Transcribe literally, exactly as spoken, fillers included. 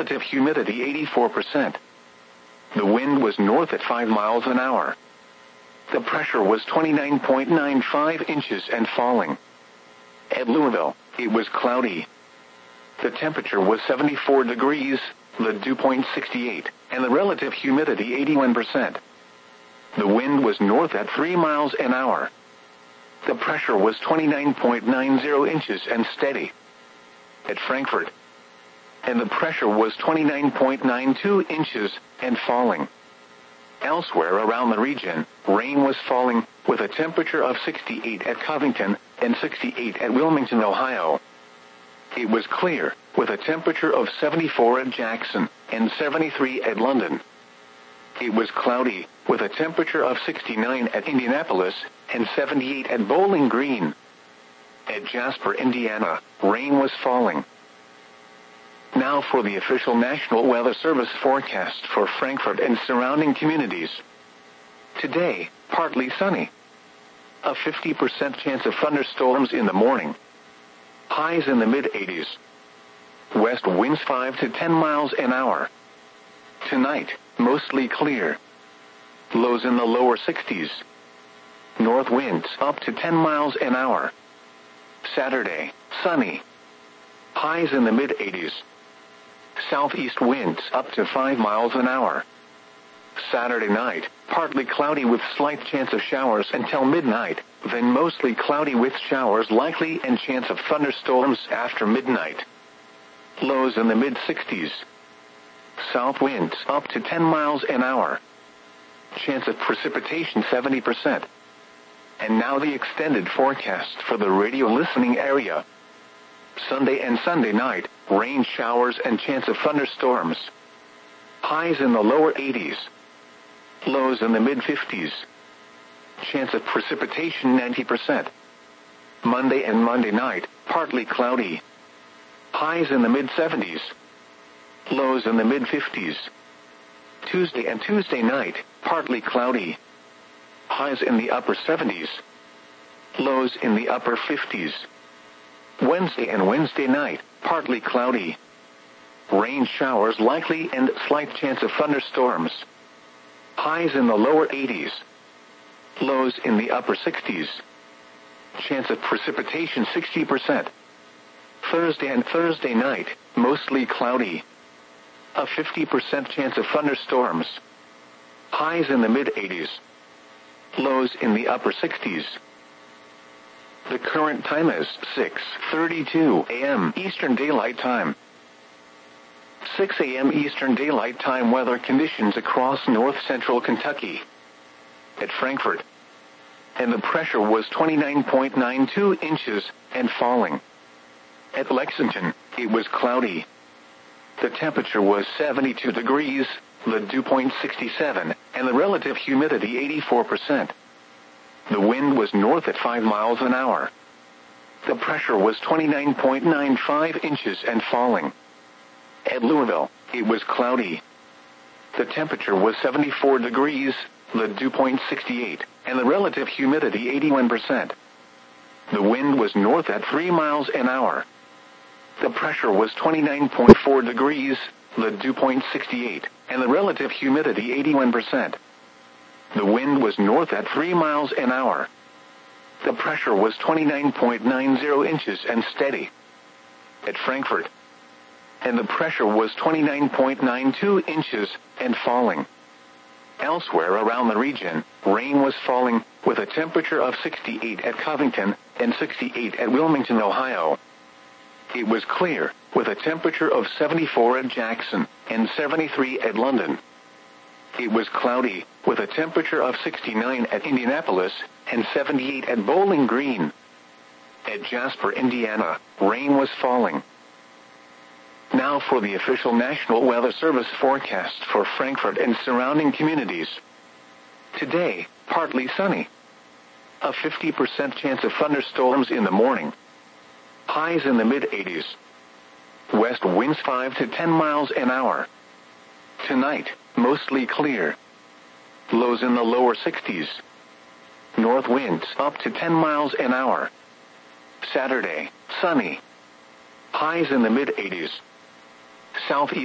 relative humidity eighty-four percent. The wind was north at five miles an hour. The pressure was twenty-nine point nine five inches and falling. At Louisville, it was cloudy. The temperature was seventy-four degrees, the dew point sixty-eight, and the relative humidity eighty-one percent. The wind was north at three miles an hour. The pressure was twenty-nine point nine zero inches and steady. At Frankfort, and the pressure was twenty-nine point nine two inches and falling. Elsewhere around the region, rain was falling, with a temperature of sixty-eight at Covington and sixty-eight at Wilmington, Ohio. It was clear, with a temperature of seventy-four at Jackson and seventy-three at London. It was cloudy, with a temperature of sixty-nine at Indianapolis and seventy-eight at Bowling Green. At Jasper, Indiana, rain was falling. Now for the official National Weather Service forecast for Frankfort and surrounding communities. Today, partly sunny. A fifty percent chance of thunderstorms in the morning. Highs in the mid-eighties. West winds five to ten miles an hour. Tonight, mostly clear. Lows in the lower sixties. North winds up to ten miles an hour. Saturday, sunny. Highs in the mid-eighties. Southeast winds up to five miles an hour. Saturday night, partly cloudy with slight chance of showers until midnight, then mostly cloudy with showers likely and chance of thunderstorms after midnight. Lows in the mid-sixties. South winds up to ten miles an hour. Chance of precipitation seventy percent. And now the extended forecast for the radio listening area. Sunday and Sunday night, rain showers and chance of thunderstorms. Highs in the lower eighties. Lows in the mid-fifties. Chance of precipitation ninety percent. Monday and Monday night, partly cloudy. Highs in the mid-seventies. Lows in the mid-fifties. Tuesday and Tuesday night, partly cloudy. Highs in the upper seventies. Lows in the upper fifties. Wednesday and Wednesday night, partly cloudy. Rain showers likely and slight chance of thunderstorms. Highs in the lower eighties. Lows in the upper sixties. Chance of precipitation sixty percent. Thursday and Thursday night, mostly cloudy. A fifty percent chance of thunderstorms. Highs in the mid-eighties. Lows in the upper sixties. The current time is six thirty-two a m Eastern Daylight Time. six a m Eastern Daylight Time weather conditions across north-central Kentucky. At Frankfort, and the pressure was twenty-nine point nine two inches and falling. At Lexington, it was cloudy. The temperature was seventy-two degrees, the dew point sixty-seven, and the relative humidity eighty-four percent. The wind was north at five miles an hour. The pressure was twenty-nine point nine five inches and falling. At Louisville, it was cloudy. The temperature was seventy-four degrees, the dew point sixty-eight, and the relative humidity eighty-one percent. The wind was north at three miles an hour. The pressure was twenty-nine point four degrees, the dew point sixty-eight, and the relative humidity eighty-one percent. The wind was north at three miles an hour. The pressure was twenty-nine point nine zero inches and steady. At Frankfort, and the pressure was twenty-nine point nine two inches and falling. Elsewhere around the region, rain was falling, with a temperature of sixty-eight at Covington and sixty-eight at Wilmington, Ohio. It was clear, with a temperature of seventy-four at Jackson and seventy-three at London. It was cloudy, with a temperature of sixty-nine at Indianapolis and seventy-eight at Bowling Green. At Jasper, Indiana, rain was falling. Now for the official National Weather Service forecast for Frankfort and surrounding communities. Today, partly sunny. A fifty percent chance of thunderstorms in the morning. Highs in the mid-eighties. West winds five to ten miles an hour. Tonight, mostly clear. Lows in the lower sixties. North winds up to ten miles an hour. Saturday, sunny. Highs in the mid-eighties. Southeast